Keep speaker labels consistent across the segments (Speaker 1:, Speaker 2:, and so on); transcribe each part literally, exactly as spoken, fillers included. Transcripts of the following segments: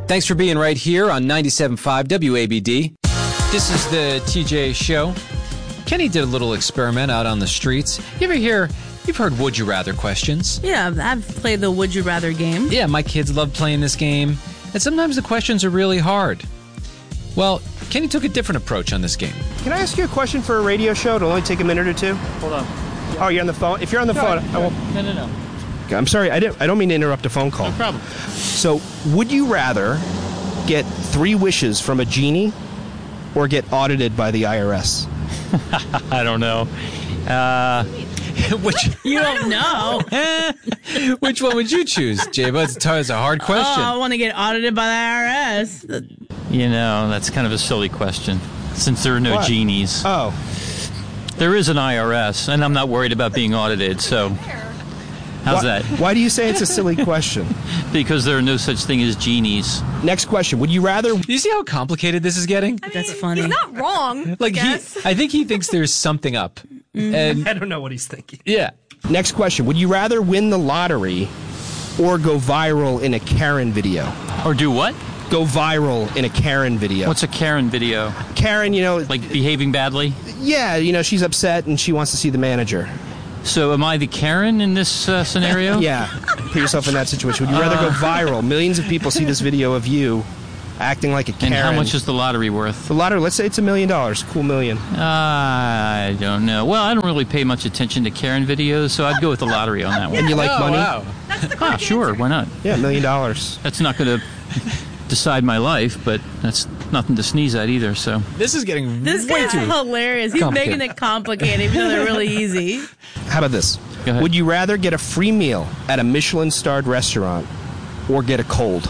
Speaker 1: Thanks for being right here on ninety-seven point five W A B D. This is the T J Show. Kenny did a little experiment out on the streets. You ever hear, you've heard Would You Rather questions?
Speaker 2: Yeah, I've played the Would You Rather game.
Speaker 1: Yeah, my kids love playing this game. And sometimes the questions are really hard. Well, Kenny took a different approach on this game.
Speaker 3: Can I ask you a question for a radio show? It'll only take a minute or two.
Speaker 4: Hold on.
Speaker 3: Oh, you're on the phone? If you're on the
Speaker 4: no,
Speaker 3: phone,
Speaker 4: no,
Speaker 3: I won't.
Speaker 4: No, no, no.
Speaker 3: I'm sorry, I, didn't, I don't mean to interrupt a phone call.
Speaker 4: No problem.
Speaker 3: So, would you rather get three wishes from a genie or get audited by the I R S?
Speaker 4: I don't know. Uh,
Speaker 1: which
Speaker 2: You don't know.
Speaker 1: Which one would you choose, Jaybo? It's, it's a hard question.
Speaker 2: Oh, I want to get audited by the I R S.
Speaker 4: you know, that's kind of a silly question, since there are no
Speaker 3: What?
Speaker 4: genies.
Speaker 3: Oh.
Speaker 4: There is an I R S, and I'm not worried about being audited, so how's
Speaker 3: why,
Speaker 4: that?
Speaker 3: Why do you say it's a silly question?
Speaker 4: Because there are no such thing as genies.
Speaker 3: Next question. Would you rather...
Speaker 1: You see how complicated this is getting?
Speaker 2: I mean, That's funny.
Speaker 5: He's not wrong.
Speaker 1: Like
Speaker 5: I,
Speaker 1: he, I think he thinks there's something up.
Speaker 2: Mm-hmm.
Speaker 1: And
Speaker 3: I don't know what he's thinking.
Speaker 1: yeah.
Speaker 3: Next question. Would you rather win the lottery or go viral in a Karen video?
Speaker 4: Or do what?
Speaker 3: Go viral in a Karen video.
Speaker 4: What's a Karen video?
Speaker 3: Karen, you know...
Speaker 4: Like behaving badly?
Speaker 3: Yeah, you know, she's upset and she wants to see the manager.
Speaker 4: So am I the Karen in this uh, scenario?
Speaker 3: Yeah. Put yourself in that situation. Would you rather go viral? Millions of people see this video of you acting like a Karen.
Speaker 4: And how much is the lottery worth?
Speaker 3: The lottery, let's say it's a million dollars. Cool million.
Speaker 4: I don't know. Well, I don't really pay much attention to Karen videos, so I'd go with the lottery on that one.
Speaker 3: And you like
Speaker 1: Oh,
Speaker 3: money?
Speaker 1: wow.
Speaker 5: That's the
Speaker 4: Ah,
Speaker 5: correct
Speaker 4: sure.
Speaker 5: answer.
Speaker 4: Why not?
Speaker 3: Yeah, a million dollars.
Speaker 4: That's not going to decide my life, but that's nothing to sneeze at either, so.
Speaker 1: This is getting
Speaker 2: This
Speaker 1: way
Speaker 2: guy's
Speaker 1: too
Speaker 2: hilarious. He's
Speaker 1: complicated.
Speaker 2: making it complicated, even though they're really easy.
Speaker 3: How about this?
Speaker 4: Go ahead.
Speaker 3: Would you rather get a free meal at a Michelin-starred restaurant or get a cold?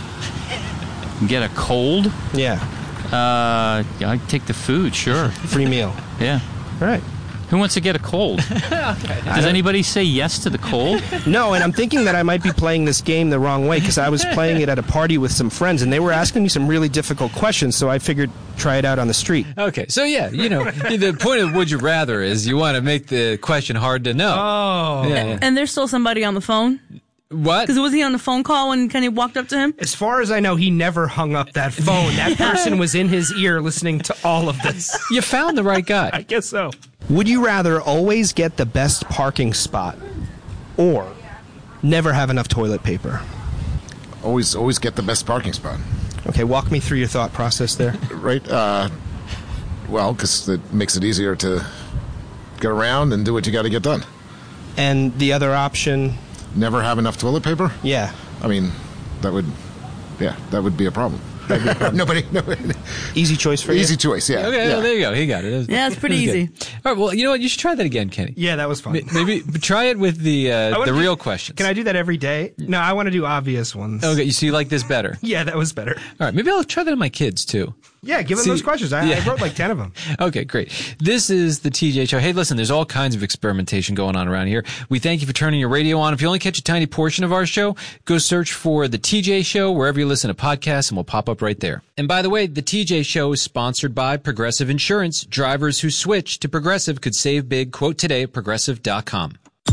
Speaker 4: Get a cold?
Speaker 3: Yeah,
Speaker 4: Uh, yeah, I'd take the food, sure.
Speaker 3: free meal.
Speaker 4: Yeah.
Speaker 3: All right.
Speaker 4: Who wants to get a cold? Does anybody say yes to the cold?
Speaker 3: No, and I'm thinking that I might be playing this game the wrong way because I was playing it at a party with some friends, and they were asking me some really difficult questions, so I figured try it out on the street.
Speaker 1: Okay, so yeah, you know, the point of Would You Rather is you want to make the question hard to know.
Speaker 3: Oh.
Speaker 1: Yeah, yeah.
Speaker 2: And there's still somebody on the phone?
Speaker 1: What?
Speaker 2: Because was he on the phone call when Kenny walked up to him?
Speaker 3: As far as I know, he never hung up that phone. That person was in his ear listening to all of this.
Speaker 1: You found the right guy.
Speaker 3: I guess so. Would you rather always get the best parking spot or never have enough toilet paper?
Speaker 6: Always, always get the best parking spot,
Speaker 3: Okay, walk me through your thought process there.
Speaker 6: right? Uh, well, because it makes it easier to get around and do what you got to get done.
Speaker 3: And the other option,
Speaker 6: Never have enough toilet paper?
Speaker 3: yeah.
Speaker 6: I mean, that would, yeah, that would be a problem. nobody, nobody.
Speaker 3: Easy choice for you?
Speaker 6: Easy choice, yeah.
Speaker 1: Okay,
Speaker 6: yeah.
Speaker 1: well, there you go. He got it. That was-
Speaker 2: Yeah, it's pretty
Speaker 1: that was
Speaker 2: easy.
Speaker 1: good. All right, well, you know what? You should try that again, Kenny.
Speaker 3: Yeah, that was fun.
Speaker 1: M- Maybe try it with the uh,
Speaker 3: I wanna
Speaker 1: the
Speaker 3: do-
Speaker 1: real questions.
Speaker 3: Can I do that every day? No, I want to do obvious ones.
Speaker 1: Okay, you see, you like this better.
Speaker 3: Yeah, that was better.
Speaker 1: All right, maybe I'll try that on my kids too.
Speaker 3: Yeah, give them
Speaker 1: See-
Speaker 3: those questions. I,
Speaker 1: yeah.
Speaker 3: I wrote like ten of them.
Speaker 1: Okay, great. This is the T J Show. Hey, listen, there's all kinds of experimentation going on around here. We thank you for turning your radio on. If you only catch a tiny portion of our show, go search for the T J Show wherever you listen to podcasts, and we'll pop up right there. And by the way, the T J Show is sponsored by Progressive Insurance. Drivers who switch to Progressive could save big. Quote today at progressive dot com.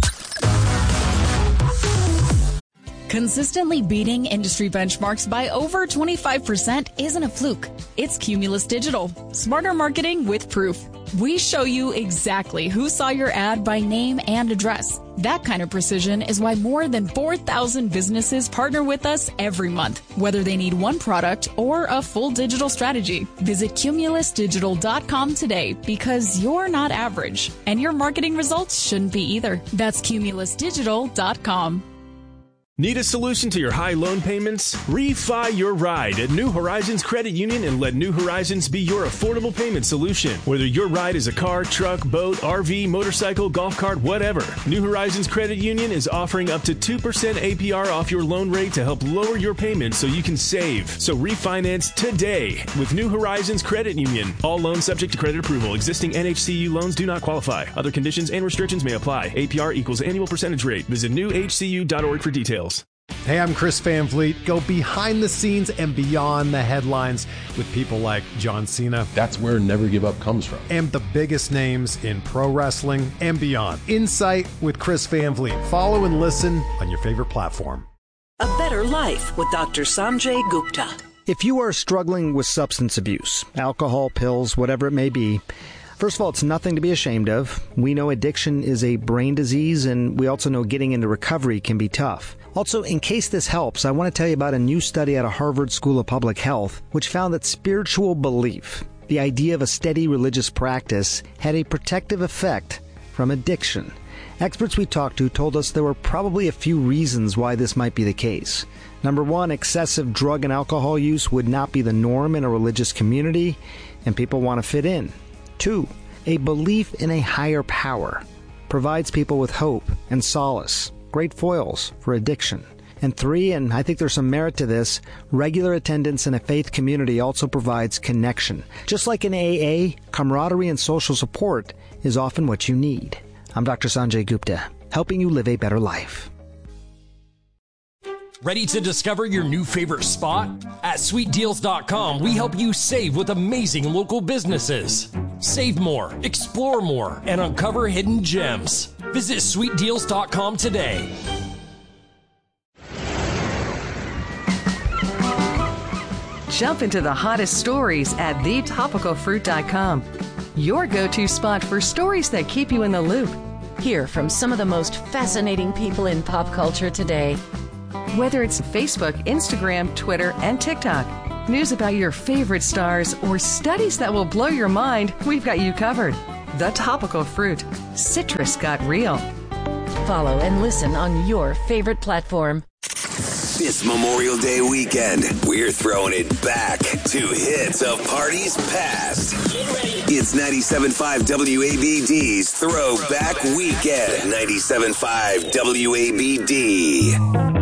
Speaker 7: Consistently beating industry benchmarks by over twenty-five percent isn't a fluke. It's Cumulus Digital. Smarter marketing with proof. We show you exactly who saw your ad by name and address. That kind of precision is why more than four thousand businesses partner with us every month, whether they need one product or a full digital strategy. Visit cumulus digital dot com today because you're not average, and your marketing results shouldn't be either. That's cumulus digital dot com.
Speaker 8: Need a solution to your high loan payments? Refi your ride at New Horizons Credit Union and let New Horizons be your affordable payment solution. Whether your ride is a car, truck, boat, R V, motorcycle, golf cart, whatever, New Horizons Credit Union is offering up to two percent A P R off your loan rate to help lower your payments so you can save. So refinance today with New Horizons Credit Union. All loans subject to credit approval. Existing N H C U loans do not qualify. Other conditions and restrictions may apply. A P R equals annual percentage rate. Visit new h c u dot org for details.
Speaker 9: Hey, I'm Chris Van Vliet. Go behind the scenes and beyond the headlines with people like John Cena.
Speaker 10: That's where Never Give Up comes from.
Speaker 9: And the biggest names in pro wrestling and beyond. Insight with Chris Van Vliet. Follow and listen on your favorite platform.
Speaker 11: A Better Life with Doctor Sanjay Gupta.
Speaker 5: If you are struggling with substance abuse, alcohol, pills, whatever it may be, first of all, it's nothing to be ashamed of. We know addiction is a brain disease, and we also know getting into recovery can be tough. Also, in case this helps, I want to tell you about a new study out of Harvard School of Public Health, which found that spiritual belief, the idea of a steady religious practice, had a protective effect from addiction. Experts we talked to told us there were probably a few reasons why this might be the case. Number one, excessive drug and alcohol use would not be the norm in a religious community, and people want to fit in. Two, a belief in a higher power provides people with hope and solace, great foils for addiction. And three, and I think there's some merit to this, regular attendance in a faith community also provides connection. Just like in A A, camaraderie and social support is often what you need. I'm Doctor Sanjay Gupta, helping you live a better life.
Speaker 11: Ready to discover your new favorite spot? At sweet deals dot com, we help you save with amazing local businesses. Save more, explore more, and uncover hidden gems. Visit sweet deals dot com today.
Speaker 12: Jump into the hottest stories at the topical fruit dot com. Your go-to spot for stories that keep you in the loop.
Speaker 13: Hear from some of the most fascinating people in pop culture today.
Speaker 12: Whether it's Facebook, Instagram, Twitter, and TikTok, news about your favorite stars, or studies that will blow your mind, we've got you covered. The Topical Fruit. Citrus got real.
Speaker 13: Follow and listen on your favorite platform.
Speaker 14: This Memorial Day weekend, we're throwing it back to hits of parties past. It's ninety-seven point five W A B D's Throwback Weekend. ninety-seven point five W A B D.